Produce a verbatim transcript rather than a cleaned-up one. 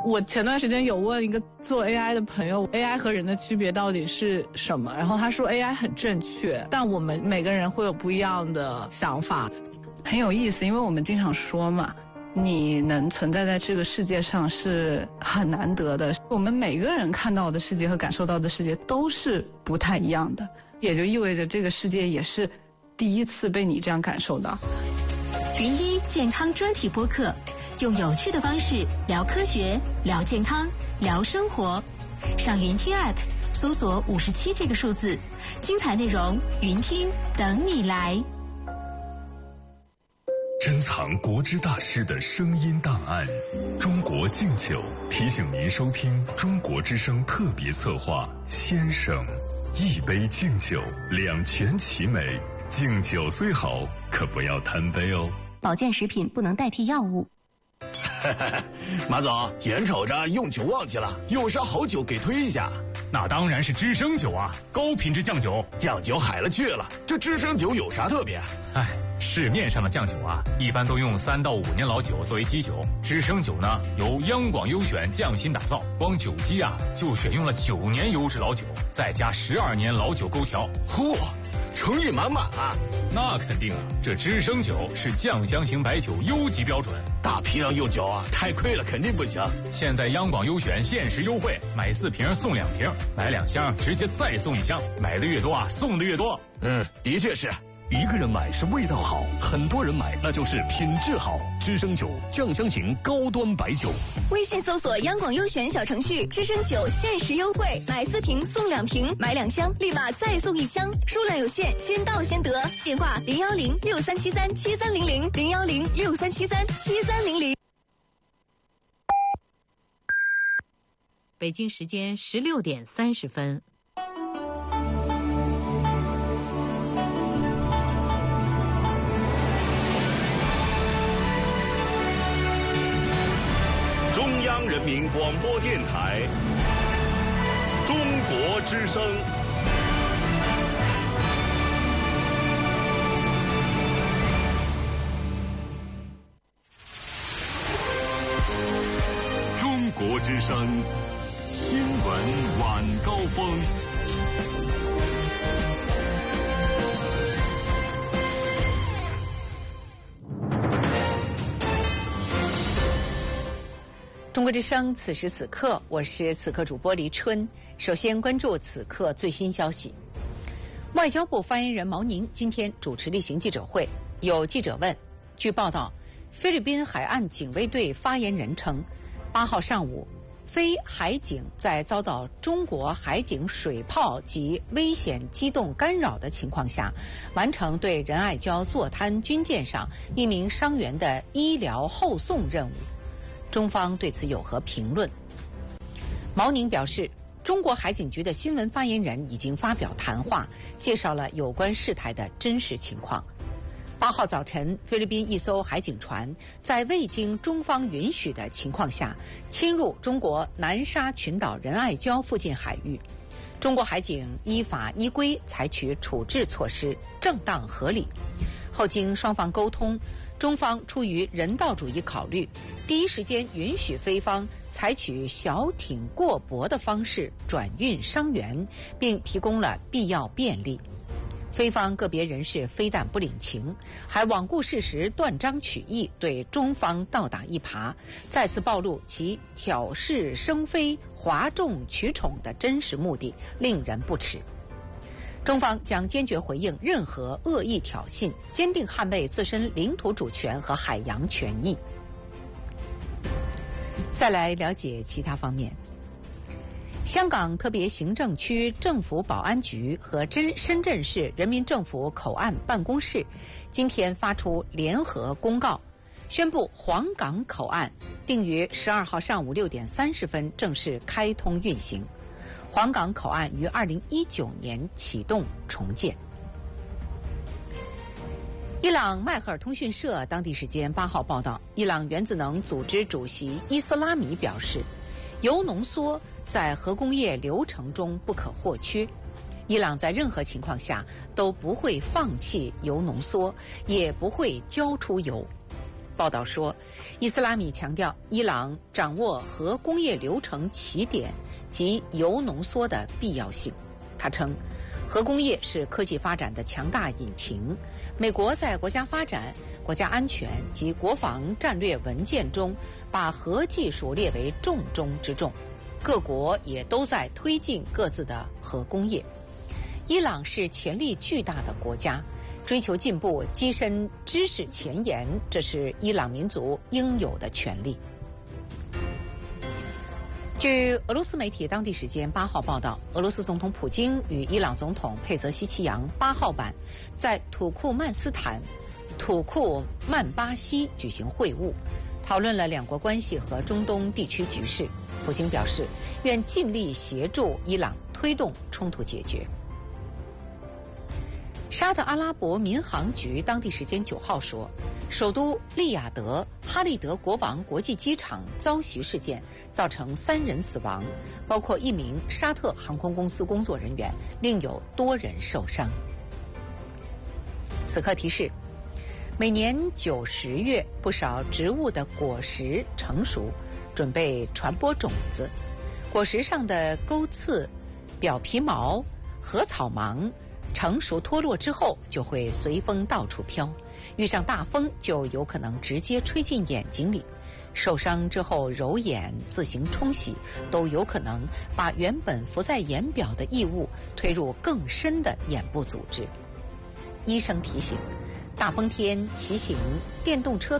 我前段时间有问一个做 A I 的朋友 A I 和人的区别到底是什么，然后他说 A I 很正确，但我们每个人会有不一样的想法。 很有意思，因为我们经常说嘛，你能存在在这个世界上是很难得的，我们每个人看到的世界和感受到的世界都是不太一样的，也就意味着这个世界也是第一次被你这样感受到。 云一健康专题播客，用有趣的方式聊科学、聊健康、聊生活。上云听 App 搜索五十七这个数字，精彩内容云听等你来。 珍藏国之大师的声音档案，中国敬酒提醒您收听中国之声特别策划《先生》，一杯敬酒，两全其美。敬酒虽好，可不要贪杯哦。 保健食品不能代替药物。 马总，眼瞅着用酒旺季了，有啥好酒给推一下？ 那当然是知声酒啊，高品质酱酒。 酱酒海了去了，这知声酒有啥特别？ 哎，市面上的酱酒啊，一般都用三到五年老酒作为基酒，知声酒呢由央广优选匠心打造，光酒基啊就选用了九年优质老酒，再加十二年老酒勾调。 嚯！诚意满满啊！ 那肯定啊，这知声酒是酱香型白酒优级标准， 大批量用酒啊，太亏了，肯定不行。 现在央广优选限时优惠，买四瓶送两瓶，买两箱直接再送一箱，买的越多啊，送的越多。 嗯，的确是。 一个人买是味道好，很多人买那就是品质好。知声酒酱香型高端白酒。 微信搜索央广优选小程序，知声酒限时优惠，买四瓶送两瓶，买两箱立马再送一箱，数量有限，先到先得。电话零幺零六三七三七三零零零幺零六三七三七三零零。 北京时间十六点三十分。 中央人民广播电台中国之声。中国之声新闻晚高峰。 中国之声，此时此刻，我是此刻主播黎春。首先关注此刻最新消息。外交部发言人毛宁今天主持例行记者会，有记者问，据报道，菲律宾海岸警卫队发言人称，八号上午，非海警在遭到中国海警水炮及危险机动干扰的情况下，完成对仁爱礁坐滩军舰上一名伤员的医疗后送任务。中方对此有何评论？毛宁表示，中国海警局的新闻发言人已经发表谈话，介绍了有关事态的真实情况。八号早晨，菲律宾一艘海警船在未经中方允许的情况下，侵入中国南沙群岛仁爱礁附近海域。中国海警依法依规采取处置措施，正当合理。后经双方沟通，中方出于人道主义考虑，第一时间允许菲方采取小艇过驳的方式转运伤员，并提供了必要便利。菲方个别人士非但不领情，还罔顾事实，断章取义，对中方倒打一耙，再次暴露其挑事生非、哗众取宠的真实目的，令人不齿。中方将坚决回应任何恶意挑衅，坚定捍卫自身领土主权和海洋权益。再来了解其他方面。香港特别行政区政府保安局和真深圳市人民政府口岸办公室今天发出联合公告，宣布黄港口岸定于十二号上午六点三十分正式开通运行。黄港口岸于二零一九年启动重建。伊朗迈赫尔通讯社当地时间八号报道，伊朗原子能组织主席伊斯拉米表示，铀浓缩在核工业流程中不可或缺，伊朗在任何情况下都不会放弃铀浓缩，也不会交出铀。 报道说，伊斯拉米强调伊朗掌握核工业流程起点及铀浓缩的必要性。他称，核工业是科技发展的强大引擎。美国在国家发展、国家安全及国防战略文件中，把核技术列为重中之重。各国也都在推进各自的核工业。伊朗是潜力巨大的国家，追求进步、跻身知识前沿，这是伊朗民族应有的权利。据俄罗斯媒体当地时间八号报道，俄罗斯总统普京与伊朗总统佩泽希奇扬八号晚在土库曼斯坦土库曼巴西举行会晤，讨论了两国关系和中东地区局势。普京表示，愿尽力协助伊朗推动冲突解决。沙特阿拉伯民航局当地时间九号说，首都利雅得哈利德国王国际机场遭袭事件造成三人死亡，包括一名沙特航空公司工作人员，另有多人受伤。此刻提示，每年九十月，不少植物的果实成熟，准备传播种子。果实上的钩刺、表皮毛、禾草芒成熟脱落之后，就会随风到处飘，遇上大风就有可能直接吹进眼睛里。受伤之后揉眼、自行冲洗，都有可能把原本浮在眼表的异物推入更深的眼部组织。医生提醒，大风天骑行电动车